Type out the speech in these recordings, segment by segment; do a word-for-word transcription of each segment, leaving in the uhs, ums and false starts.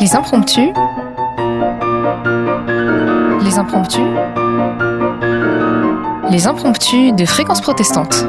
Les impromptus. Les impromptus. Les impromptus de Fréquence Protestante.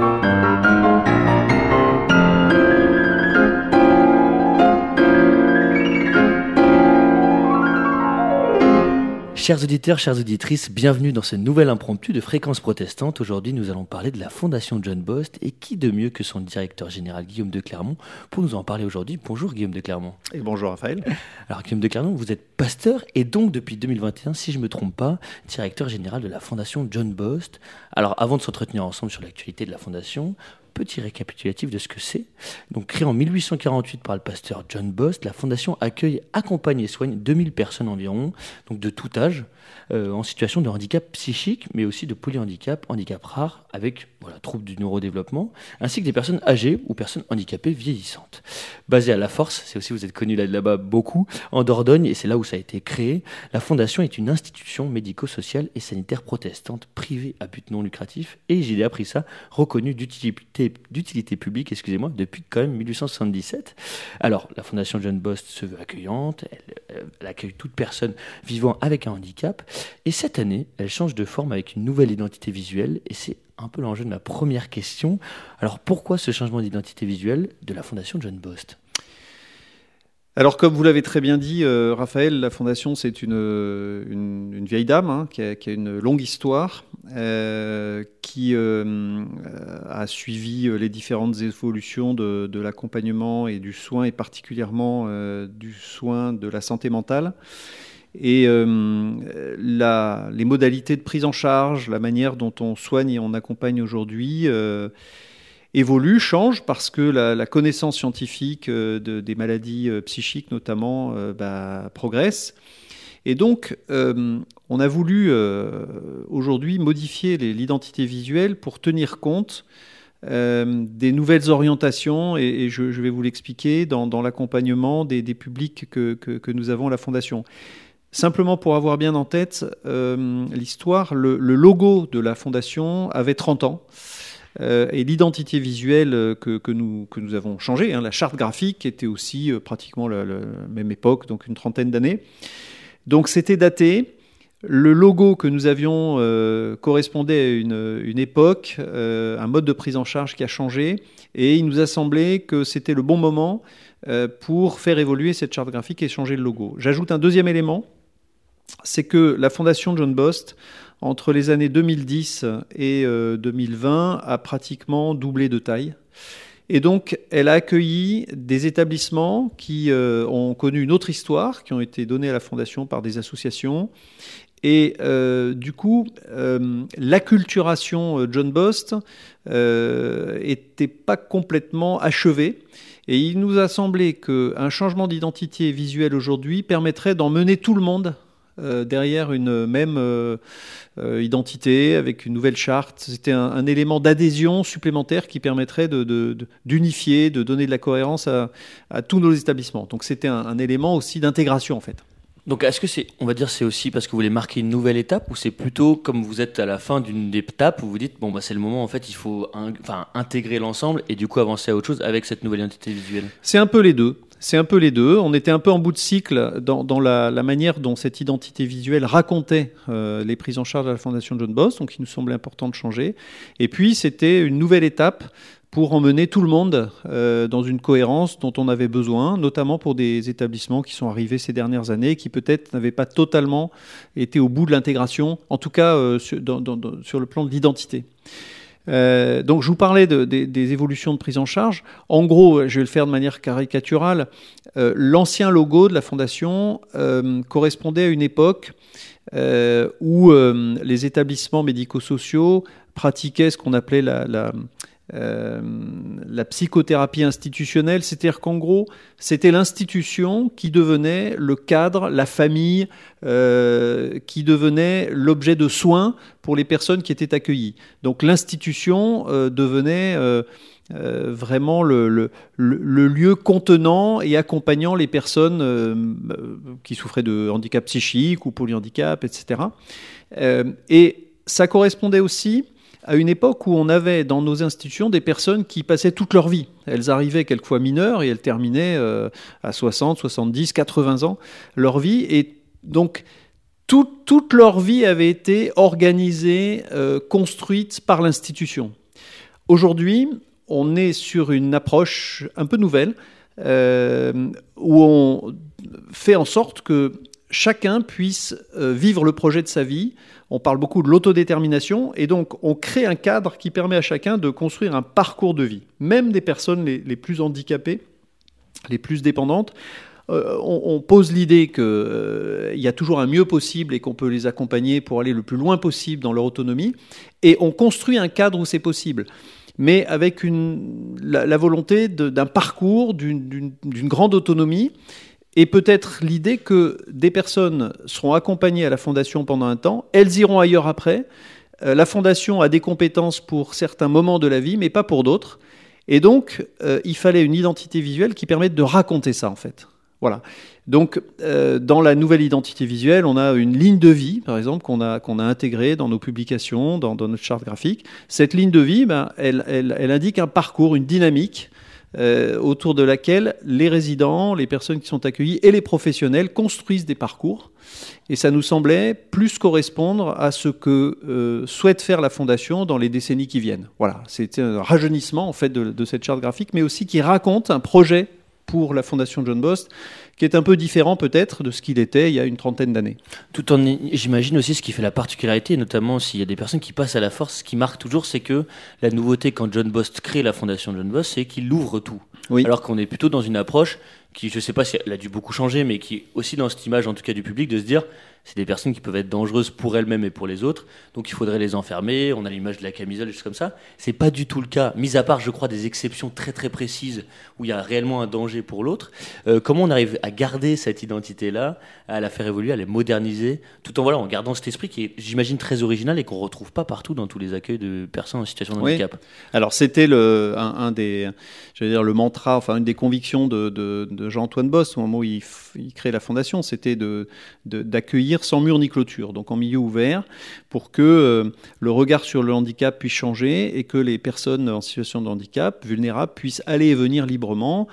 Chers auditeurs, chères auditrices, bienvenue dans ce nouvel impromptu de Fréquence Protestante. Aujourd'hui, nous allons parler de la Fondation John Bost et qui de mieux que son directeur général Guillaume de Clermont pour nous en parler aujourd'hui. Bonjour Guillaume de Clermont. Et bonjour Raphaël. Alors Guillaume de Clermont, vous êtes pasteur et donc depuis deux mille vingt et un, si je ne me trompe pas, directeur général de la Fondation John Bost. Alors avant de s'entretenir ensemble sur l'actualité de la Fondation, petit récapitulatif de ce que c'est. Donc, créée en mille huit cent quarante-huit par le pasteur John Bost, la Fondation accueille, accompagne et soigne deux mille personnes environ, donc de tout âge, euh, en situation de handicap psychique, mais aussi de polyhandicap, handicap rare, avec voilà, troubles du neurodéveloppement, ainsi que des personnes âgées ou personnes handicapées vieillissantes. Basée à La Force, c'est aussi, vous êtes connu là, là-bas beaucoup, en Dordogne, et c'est là où ça a été créé, la Fondation est une institution médico-sociale et sanitaire protestante, privée à but non lucratif, et j'ai appris ça, reconnue d'utilité d'utilité publique, excusez-moi, depuis quand même mille huit cent soixante-dix-sept. Alors, la Fondation John Bost se veut accueillante, elle, elle accueille toute personne vivant avec un handicap, et cette année, elle change de forme avec une nouvelle identité visuelle, et c'est un peu l'enjeu de ma première question. Alors, pourquoi ce changement d'identité visuelle de la Fondation John Bost ? Alors, comme vous l'avez très bien dit, euh, Raphaël, la Fondation, c'est une, une, une vieille dame hein, qui, a, qui a une longue histoire, euh, qui euh, a suivi les différentes évolutions de, de l'accompagnement et du soin, et particulièrement euh, du soin de la santé mentale. Et euh, la, les modalités de prise en charge, la manière dont on soigne et on accompagne aujourd'hui euh, évolue, change, parce que la, la connaissance scientifique euh, de, des maladies euh, psychiques notamment euh, bah, progresse. Et donc, euh, on a voulu euh, aujourd'hui modifier les, l'identité visuelle pour tenir compte euh, des nouvelles orientations, et, et je, je vais vous l'expliquer, dans, dans l'accompagnement des, des publics que, que, que nous avons à la Fondation. Simplement pour avoir bien en tête euh, l'histoire, le, le logo de la Fondation avait trente ans. Euh, et l'identité visuelle que, que, nous, que nous avons changée, hein, la charte graphique était aussi euh, pratiquement la, la même époque, donc une trentaine d'années. Donc c'était daté. Le logo que nous avions euh, correspondait à une, une époque, euh, un mode de prise en charge qui a changé, et il nous a semblé que c'était le bon moment euh, pour faire évoluer cette charte graphique et changer le logo. J'ajoute un deuxième élément, c'est que la Fondation John Bost, entre les années deux mille dix et euh, deux mille vingt, a pratiquement doublé de taille. Et donc, elle a accueilli des établissements qui euh, ont connu une autre histoire, qui ont été donnés à la Fondation par des associations. Et euh, du coup, euh, l'acculturation John Bost n'était euh, pas complètement achevée. Et il nous a semblé qu'un changement d'identité visuelle aujourd'hui permettrait d'emmener tout le monde Euh, derrière une même euh, euh, identité, avec une nouvelle charte. C'était un, un élément d'adhésion supplémentaire qui permettrait de, de, de, d'unifier, de donner de la cohérence à, à tous nos établissements. Donc c'était un, un élément aussi d'intégration en fait. Donc est-ce que c'est, on va dire, c'est aussi parce que vous voulez marquer une nouvelle étape, ou c'est plutôt comme vous êtes à la fin d'une étape où vous dites bon bah c'est le moment en fait il faut un, enfin, intégrer l'ensemble et du coup avancer à autre chose avec cette nouvelle identité visuelle ? C'est un peu les deux. C'est un peu les deux. On était un peu en bout de cycle dans, dans la, la manière dont cette identité visuelle racontait euh, les prises en charge de la Fondation John Bost, donc il nous semblait important de changer. Et puis c'était une nouvelle étape pour emmener tout le monde euh, dans une cohérence dont on avait besoin, notamment pour des établissements qui sont arrivés ces dernières années, qui peut-être n'avaient pas totalement été au bout de l'intégration, en tout cas euh, sur, dans, dans, sur le plan de l'identité. Euh, donc je vous parlais de, de, des évolutions de prise en charge. En gros, je vais le faire de manière caricaturale, euh, l'ancien logo de la Fondation euh, correspondait à une époque euh, où euh, les établissements médico-sociaux pratiquaient ce qu'on appelait la... la Euh, la psychothérapie institutionnelle, c'est-à-dire qu'en gros, c'était l'institution qui devenait le cadre, la famille, euh, qui devenait l'objet de soins pour les personnes qui étaient accueillies. Donc l'institution euh, devenait euh, euh, vraiment le, le, le lieu contenant et accompagnant les personnes euh, qui souffraient de handicap psychique ou polyhandicap, et cetera. Euh, et ça correspondait aussi à une époque où on avait dans nos institutions des personnes qui passaient toute leur vie. Elles arrivaient quelquefois mineures et elles terminaient euh, à soixante, soixante-dix, quatre-vingts ans leur vie. Et donc, tout, toute leur vie avait été organisée, euh, construite par l'institution. Aujourd'hui, on est sur une approche un peu nouvelle euh, où on fait en sorte que chacun puisse euh, vivre le projet de sa vie. On parle beaucoup de l'autodétermination et donc on crée un cadre qui permet à chacun de construire un parcours de vie. Même des personnes les, les plus handicapées, les plus dépendantes, euh, on, on pose l'idée qu'il euh, y a toujours un mieux possible et qu'on peut les accompagner pour aller le plus loin possible dans leur autonomie. Et on construit un cadre où c'est possible, mais avec une, la, la volonté de, d'un parcours, d'une, d'une, d'une grande autonomie. Et peut-être l'idée que des personnes seront accompagnées à la Fondation pendant un temps, elles iront ailleurs après. Euh, la Fondation a des compétences pour certains moments de la vie, mais pas pour d'autres. Et donc, euh, il fallait une identité visuelle qui permette de raconter ça, en fait. Voilà. Donc, euh, dans la nouvelle identité visuelle, on a une ligne de vie, par exemple, qu'on a, qu'on a intégrée dans nos publications, dans, dans notre charte graphique. Cette ligne de vie, ben, elle, elle, elle indique un parcours, une dynamique, Euh, autour de laquelle les résidents, les personnes qui sont accueillies et les professionnels construisent des parcours. Et ça nous semblait plus correspondre à ce que euh, souhaite faire la Fondation dans les décennies qui viennent. Voilà, c'était un rajeunissement en fait de, de cette charte graphique, mais aussi qui raconte un projet pour la Fondation John Bost, qui est un peu différent peut-être de ce qu'il était il y a une trentaine d'années. Tout en, j'imagine aussi ce qui fait la particularité, notamment s'il y a des personnes qui passent à la force, ce qui marque toujours, c'est que la nouveauté quand John Bost crée la Fondation John Bost, c'est qu'il ouvre tout. Oui. Alors qu'on est plutôt dans une approche qui, je ne sais pas si elle a dû beaucoup changer, mais qui est aussi dans cette image, en tout cas du public, de se dire c'est des personnes qui peuvent être dangereuses pour elles-mêmes et pour les autres, donc il faudrait les enfermer. On a l'image de la camisole, des choses comme ça. C'est pas du tout le cas, mis à part, je crois, des exceptions très très précises où il y a réellement un danger pour l'autre. Euh, comment on arrive à garder cette identité-là, à la faire évoluer, à la moderniser, tout en voilà, en gardant cet esprit qui est, j'imagine, très original et qu'on retrouve pas partout dans tous les accueils de personnes en situation de oui. handicap. Alors c'était le, un, un des, je veux dire, le mantra, enfin une des convictions de, de, de Jean-Antoine Bost au moment où il, il crée la Fondation, c'était de, de, d'accueillir sans mur ni clôture, donc en milieu ouvert, pour que euh, le regard sur le handicap puisse changer et que les personnes en situation de handicap, vulnérables, puissent aller et venir librement,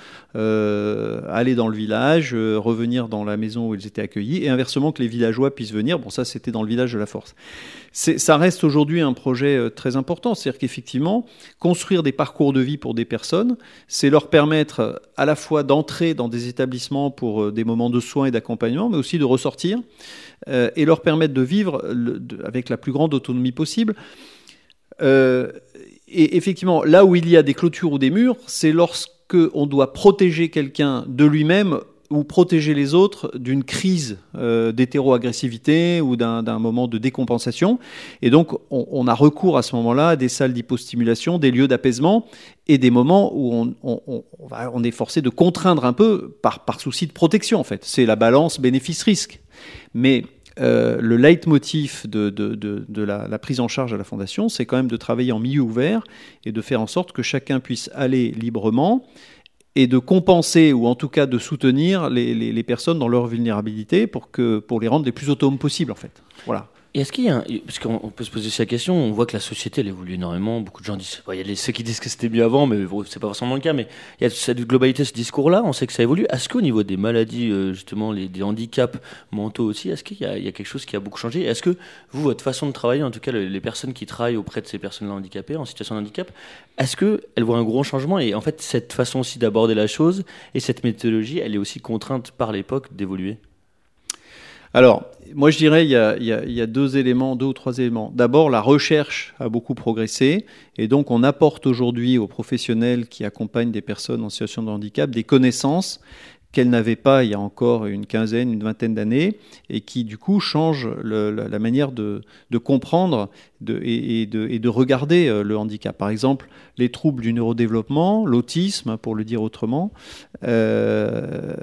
euh, aller dans le village, euh, revenir dans la maison où ils étaient accueillis, et inversement que les villageois puissent venir. Bon, ça c'était dans le village de la Force. C'est, ça reste aujourd'hui un projet euh, très important, c'est-à-dire qu'effectivement, construire des parcours de vie pour des personnes, c'est leur permettre à la fois d'entrer dans des établissements pour euh, des moments de soins et d'accompagnement, mais aussi de ressortir, euh, et leur permettre de vivre le, de, avec la plus grande autonomie possible. Euh, et effectivement, là où il y a des clôtures ou des murs, c'est lorsqu'on doit protéger quelqu'un de lui-même ou protéger les autres d'une crise euh, d'hétéroagressivité ou d'un, d'un moment de décompensation. Et donc, on, on a recours à ce moment-là à des salles d'hypostimulation, des lieux d'apaisement et des moments où on, on, on, on est forcé de contraindre un peu par, par souci de protection, en fait. C'est la balance bénéfice-risque. Mais euh, le leitmotiv de, de, de, de la, la prise en charge à la Fondation, c'est quand même de travailler en milieu ouvert et de faire en sorte que chacun puisse aller librement et de compenser, ou en tout cas de soutenir les, les, les personnes dans leur vulnérabilité pour, que, pour les rendre les plus autonomes possibles, en fait. Voilà. Et est-ce qu'il y a un, parce qu'on peut se poser cette question, on voit que la société elle évolue énormément, beaucoup de gens disent, bah, il y a les, ceux qui disent que c'était mieux avant, mais bon, c'est pas forcément le cas, mais il y a cette globalité, ce discours-là, on sait que ça évolue. Est-ce qu'au niveau des maladies, euh, justement, les, des handicaps mentaux aussi, est-ce qu'il y a, il y a quelque chose qui a beaucoup changé? Est-ce que vous, votre façon de travailler, en tout cas les, les personnes qui travaillent auprès de ces personnes-là handicapées, en situation de handicap, est-ce qu'elles voient un gros changement? Et en fait, cette façon aussi d'aborder la chose et cette méthodologie, elle est aussi contrainte par l'époque d'évoluer? Alors, moi je dirais il y, a, il, y a, il y a deux éléments, deux ou trois éléments. D'abord, la recherche a beaucoup progressé et donc on apporte aujourd'hui aux professionnels qui accompagnent des personnes en situation de handicap des connaissances qu'elles n'avaient pas il y a encore une quinzaine, une vingtaine d'années, et qui du coup changent le, la, la manière de, de comprendre de, et, et, de, et de regarder le handicap. Par exemple, les troubles du neurodéveloppement, l'autisme, pour le dire autrement, euh,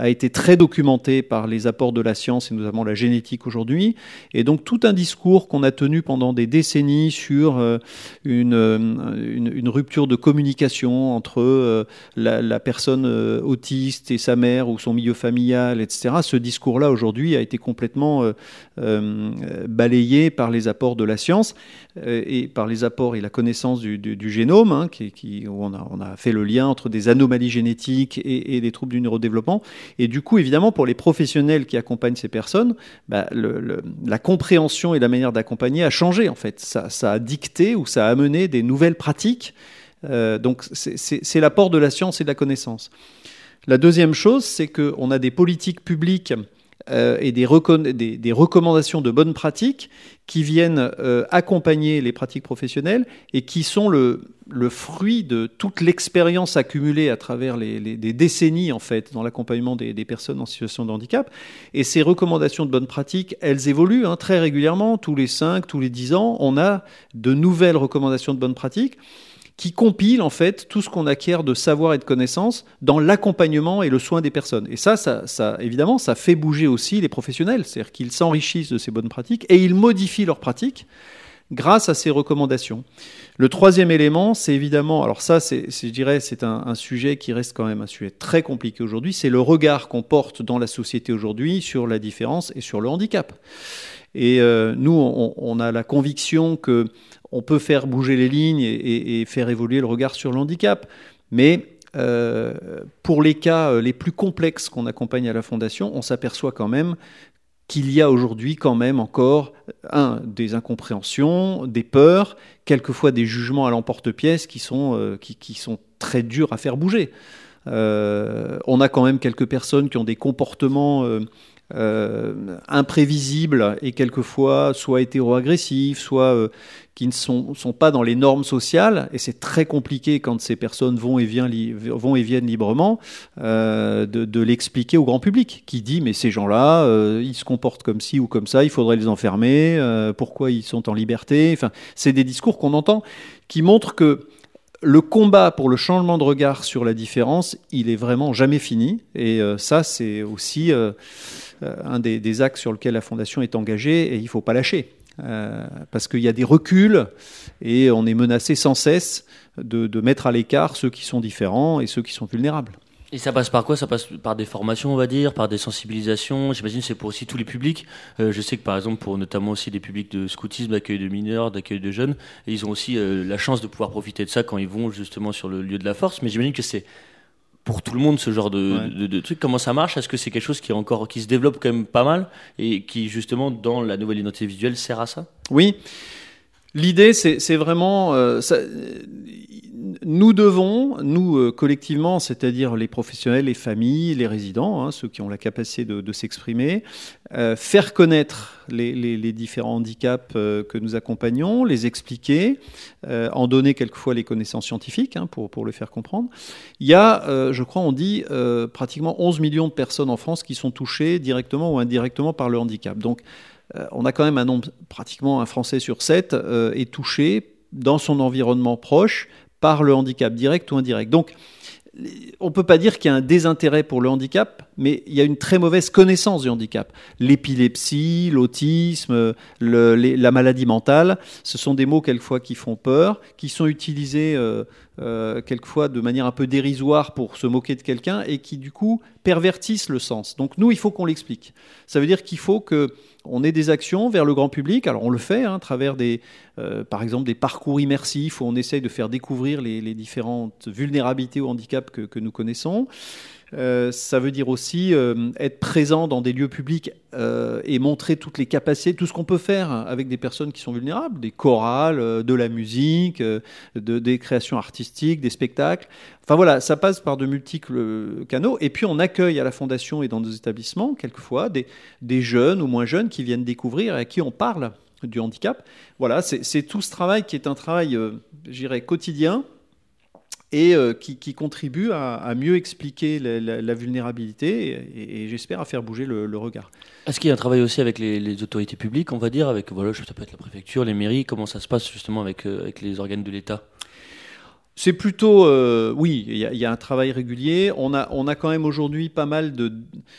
a été très documenté par les apports de la science et notamment la génétique aujourd'hui. Et donc tout un discours qu'on a tenu pendant des décennies sur euh, une, une, une rupture de communication entre euh, la, la personne euh, autiste et sa mère ou son milieu familial, et cetera. Ce discours-là aujourd'hui a été complètement euh, euh, balayé par les apports de la science euh, et par les apports et la connaissance du, du, du génome, hein, qui, qui, où on a, on a fait le lien entre des anomalies génétiques et, et des troubles du neurodéveloppement. Et du coup, évidemment, pour les professionnels qui accompagnent ces personnes, bah, le, le, la compréhension et la manière d'accompagner a changé, en fait. Ça, ça a dicté ou ça a amené des nouvelles pratiques. Euh, donc, c'est, c'est, c'est l'apport de la science et de la connaissance. La deuxième chose, c'est qu'on a des politiques publiques euh, et des, recon- des, des recommandations de bonnes pratiques qui viennent euh, accompagner les pratiques professionnelles et qui sont le, le fruit de toute l'expérience accumulée à travers les, les, les décennies en fait, dans l'accompagnement des, des personnes en situation de handicap. Et ces recommandations de bonnes pratiques, elles évoluent hein, très régulièrement, tous les cinq, tous les dix ans, on a de nouvelles recommandations de bonnes pratiques qui compile en fait tout ce qu'on acquiert de savoir et de connaissances dans l'accompagnement et le soin des personnes. Et ça, ça, ça évidemment, ça fait bouger aussi les professionnels, c'est-à-dire qu'ils s'enrichissent de ces bonnes pratiques et ils modifient leurs pratiques grâce à ces recommandations. Le troisième élément, c'est évidemment, alors ça, c'est, c'est, je dirais, c'est un, un sujet qui reste quand même un sujet très compliqué aujourd'hui, c'est le regard qu'on porte dans la société aujourd'hui sur la différence et sur le handicap. Et euh, nous, on, on a la conviction que on peut faire bouger les lignes et, et, et faire évoluer le regard sur le handicap. Mais euh, pour les cas les plus complexes qu'on accompagne à la Fondation, on s'aperçoit quand même qu'il y a aujourd'hui quand même encore un, des incompréhensions, des peurs, quelquefois des jugements à l'emporte-pièce qui sont, euh, qui, qui sont très durs à faire bouger. Euh, on a quand même quelques personnes qui ont des comportements euh, euh, imprévisibles et quelquefois soit hétéro-agressifs, soit euh, qui ne sont, sont pas dans les normes sociales, et c'est très compliqué quand ces personnes vont et, viennent, li- vont et viennent librement euh, de, de l'expliquer au grand public, qui dit mais ces gens-là, euh, ils se comportent comme ci ou comme ça, il faudrait les enfermer, euh, pourquoi ils sont en liberté, enfin, c'est des discours qu'on entend qui montrent que le combat pour le changement de regard sur la différence, il est vraiment jamais fini, et euh, ça c'est aussi euh, un des, des axes sur lesquels la Fondation est engagée, et il ne faut pas lâcher. Euh, parce qu'il y a des reculs et on est menacé sans cesse de, de mettre à l'écart ceux qui sont différents et ceux qui sont vulnérables. Et ça passe par quoi ? Ça passe par des formations, on va dire, par des sensibilisations. J'imagine que c'est pour aussi tous les publics. Euh, je sais que par exemple, pour notamment aussi des publics de scoutisme, d'accueil de mineurs, d'accueil de jeunes, et ils ont aussi euh, la chance de pouvoir profiter de ça quand ils vont justement sur le lieu de la force. Mais j'imagine que c'est pour tout le monde ce genre de, ouais. de, de, de truc. Comment ça marche ? Est-ce que c'est quelque chose qui est encore qui se développe quand même pas mal et qui justement dans la nouvelle identité visuelle sert à ça ? Oui. L'idée, c'est, c'est vraiment... Euh, ça, nous devons, nous euh, collectivement, c'est-à-dire les professionnels, les familles, les résidents, hein, ceux qui ont la capacité de, de s'exprimer, euh, faire connaître les, les, les différents handicaps euh, que nous accompagnons, les expliquer, euh, en donner quelquefois les connaissances scientifiques hein, pour, pour le faire comprendre. Il y a, euh, je crois, on dit, euh, pratiquement onze millions de personnes en France qui sont touchées directement ou indirectement par le handicap. Donc, euh, on a quand même un nombre, pratiquement un Français sur sept euh, est touché dans son environnement proche par le handicap, direct ou indirect. Donc, on ne peut pas dire qu'il y a un désintérêt pour le handicap, mais il y a une très mauvaise connaissance du handicap. L'épilepsie, l'autisme, le, les, la maladie mentale, ce sont des mots quelquefois qui font peur, qui sont utilisés euh, euh, quelquefois de manière un peu dérisoire pour se moquer de quelqu'un et qui, du coup, pervertissent le sens. Donc nous, il faut qu'on l'explique. Ça veut dire qu'il faut qu'on ait des actions vers le grand public. Alors on le fait hein, à travers des, euh, par exemple, des parcours immersifs où on essaye de faire découvrir les, les différentes vulnérabilités ou handicaps que, que nous connaissons. Euh, ça veut dire aussi euh, être présent dans des lieux publics euh, et montrer toutes les capacités, tout ce qu'on peut faire avec des personnes qui sont vulnérables, des chorales, euh, de la musique, euh, de, des créations artistiques, des spectacles. Enfin voilà, ça passe par de multiples canaux. Et puis on accueille à la Fondation et dans nos établissements, quelquefois, des, des jeunes ou moins jeunes qui viennent découvrir et à qui on parle du handicap. Voilà, c'est, c'est tout ce travail qui est un travail, euh, je dirais, quotidien, et euh, qui, qui contribue à, à mieux expliquer la, la, la vulnérabilité et, et j'espère à faire bouger le, le regard. Est-ce qu'il y a un travail aussi avec les, les autorités publiques, on va dire, avec voilà, ça peut être la préfecture, les mairies, comment ça se passe justement avec, euh, avec les organes de l'État ? C'est plutôt, euh, oui, il y, y a un travail régulier. On a, on a quand même aujourd'hui pas mal de,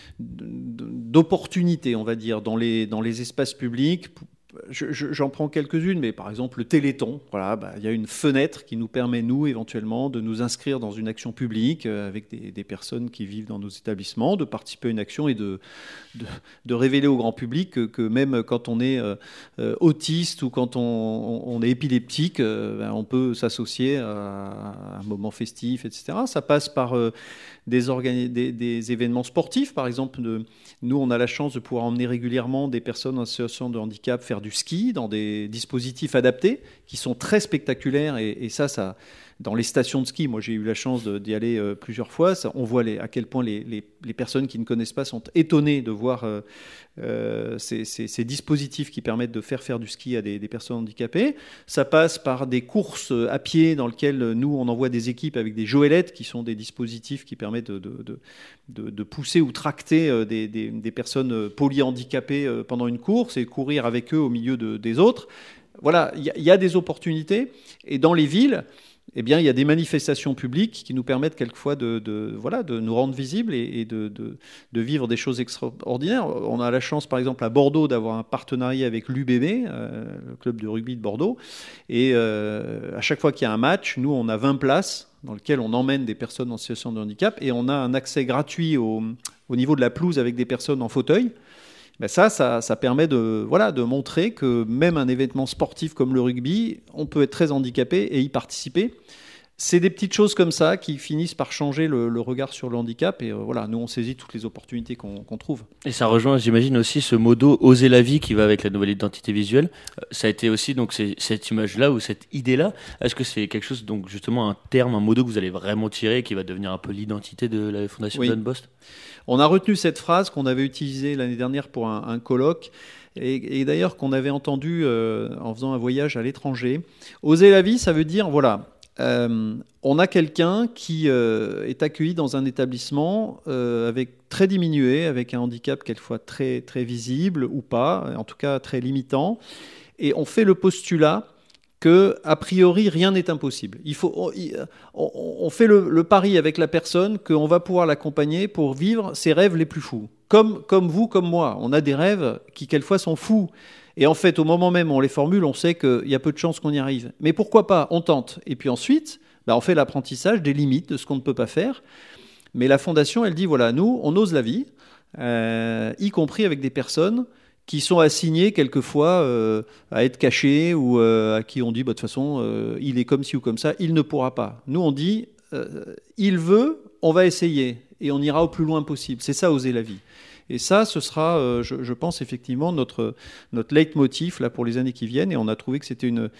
de, d'opportunités, on va dire, dans les, dans les espaces publics. Je, je, j'en prends quelques-unes, mais par exemple le Téléthon, voilà, bah, il y a une fenêtre qui nous permet, nous, éventuellement, de nous inscrire dans une action publique euh, avec des, des personnes qui vivent dans nos établissements, de participer à une action et de, de, de révéler au grand public que, que même quand on est euh, euh, autiste ou quand on, on, on est épileptique, euh, ben, on peut s'associer à, à un moment festif, et cetera. Ça passe par euh, des, organi- des, des événements sportifs, par exemple. De, nous, on a la chance de pouvoir emmener régulièrement des personnes en situation de handicap faire du ski dans des dispositifs adaptés qui sont très spectaculaires et, et ça, ça, dans les stations de ski, moi j'ai eu la chance de, d'y aller euh, plusieurs fois, ça, on voit les, à quel point les, les, les personnes qui ne connaissent pas sont étonnées de voir euh, euh, ces, ces, ces dispositifs qui permettent de faire faire du ski à des, des personnes handicapées. Ça passe par des courses à pied dans lesquelles nous on envoie des équipes avec des joëlettes qui sont des dispositifs qui permettent de, de, de, de, de pousser ou tracter des, des, des personnes polyhandicapées pendant une course et courir avec eux au milieu de, des autres. Voilà, il y, y a des opportunités. Et dans les villes, eh bien, il y a des manifestations publiques qui nous permettent quelquefois de, de, voilà, de nous rendre visibles et, et de, de, de vivre des choses extraordinaires. On a la chance, par exemple, à Bordeaux, d'avoir un partenariat avec l'U B B, euh, le club de rugby de Bordeaux. Et euh, à chaque fois qu'il y a un match, nous, on a vingt places dans lesquelles on emmène des personnes en situation de handicap et on a un accès gratuit au, au niveau de la pelouse avec des personnes en fauteuil. Ben ça, ça, ça permet de, voilà, de montrer que même un événement sportif comme le rugby, on peut être très handicapé et y participer. C'est des petites choses comme ça qui finissent par changer le, le regard sur le handicap. Et euh, voilà, nous, on saisit toutes les opportunités qu'on, qu'on trouve. Et ça rejoint, j'imagine, aussi ce modo « Oser la vie » qui va avec la nouvelle identité visuelle. Euh, ça a été aussi donc, c'est, cette image-là ou cette idée-là. Est-ce que c'est quelque chose, donc justement un terme, un modo que vous allez vraiment tirer et qui va devenir un peu l'identité de la Fondation oui. John Bost ? On a retenu cette phrase qu'on avait utilisée l'année dernière pour un, un colloque et, et d'ailleurs qu'on avait entendu euh, en faisant un voyage à l'étranger. Oser la vie, ça veut dire, voilà, euh, on a quelqu'un qui euh, est accueilli dans un établissement euh, avec très diminué, avec un handicap quelquefois très, très visible ou pas, en tout cas très limitant, et on fait le postulat que, a priori, rien n'est impossible. Il faut, on, on fait le, le pari avec la personne qu'on va pouvoir l'accompagner pour vivre ses rêves les plus fous. Comme, comme vous, comme moi. On a des rêves qui, quelquefois, sont fous. Et en fait, au moment même où on les formule, on sait qu'il y a peu de chances qu'on y arrive. Mais pourquoi pas ? On tente. Et puis ensuite, bah, on fait l'apprentissage des limites de ce qu'on ne peut pas faire. Mais la Fondation, elle dit, voilà, nous, on ose la vie, euh, y compris avec des personnes qui sont assignés quelquefois euh, à être cachés ou euh, à qui on dit, bah, de toute façon, euh, il est comme ci ou comme ça, il ne pourra pas. Nous, on dit, euh, il veut, on va essayer et on ira au plus loin possible. C'est ça, oser la vie. Et ça, ce sera, euh, je, je pense, effectivement, notre, notre leitmotiv là, pour les années qui viennent. Et on a trouvé que c'était une,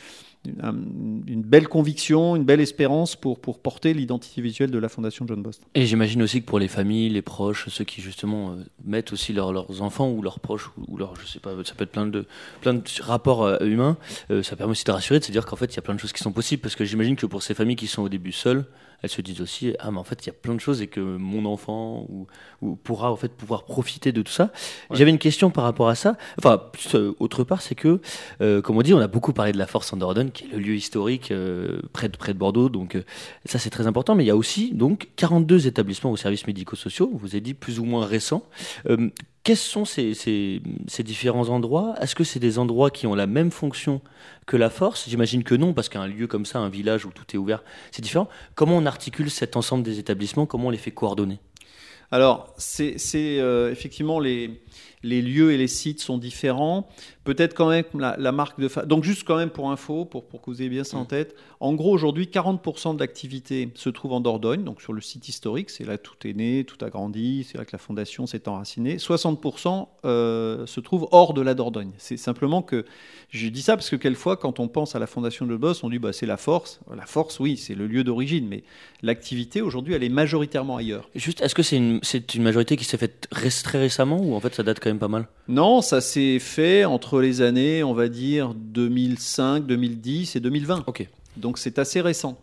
une, une belle conviction, une belle espérance pour, pour porter l'identité visuelle de la Fondation John Bost. Et j'imagine aussi que pour les familles, les proches, ceux qui justement euh, mettent aussi leur, leurs enfants ou leurs proches, ou, ou leur, je sais pas, ça peut être plein de, plein de rapports euh, humains, euh, ça permet aussi de rassurer, de se dire qu'en fait, il y a plein de choses qui sont possibles. Parce que j'imagine que pour ces familles qui sont au début seules, elles se disent aussi, ah mais en fait, il y a plein de choses et que mon enfant ou, ou pourra en fait pouvoir profiter de tout ça. Ouais. J'avais une question par rapport à ça. Enfin, plus, euh, autre part, c'est que, euh, comme on dit, on a beaucoup parlé de la Force en Dordogne, qui est le lieu historique euh, près, de, près de Bordeaux. Donc euh, ça, c'est très important. Mais il y a aussi donc quarante-deux établissements aux services médico-sociaux. Vous avez dit plus ou moins récents. Euh, Quels sont ces, ces, ces différents endroits ? Est-ce que c'est des endroits qui ont la même fonction que la Force ? J'imagine que non, parce qu'un lieu comme ça, un village où tout est ouvert, c'est différent. Comment on articule cet ensemble des établissements ? Comment on les fait coordonner ? Alors, c'est, c'est euh, effectivement les, les lieux et les sites sont différents. Peut-être quand même la, la marque de... Fa... Donc juste quand même pour info, pour, pour que vous ayez bien ça en tête. En gros, aujourd'hui, quarante pour cent de l'activité se trouve en Dordogne, donc sur le site historique. C'est là que tout est né, tout a grandi. C'est là que la fondation s'est enracinée. soixante pour cent euh, se trouve hors de la Dordogne. C'est simplement que... Je dis ça parce que quelquefois, quand on pense à la fondation de Bost, on dit bah, c'est la Force. La Force, oui, c'est le lieu d'origine. Mais l'activité, aujourd'hui, elle est majoritairement ailleurs. Juste, est-ce que c'est une, c'est une majorité qui s'est faite très récemment ou en fait ça date quand même pas mal ? Non, ça s'est fait entre les années, on va dire, deux mille cinq, deux mille dix et deux mille vingt. Ok. Donc c'est assez récent.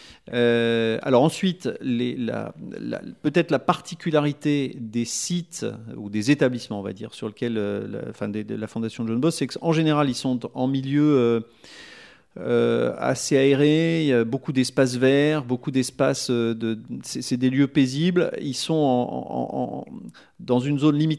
Euh, alors ensuite, les, la, la, peut-être la particularité des sites ou des établissements, on va dire, sur lesquels euh, la, enfin, des, de la Fondation John Bost, c'est qu'en général, ils sont en milieu... Euh, euh, assez aérés, il y a beaucoup d'espaces verts, beaucoup d'espaces, euh, de, c'est, c'est des lieux paisibles. Ils sont en, en, en, dans une zone limitée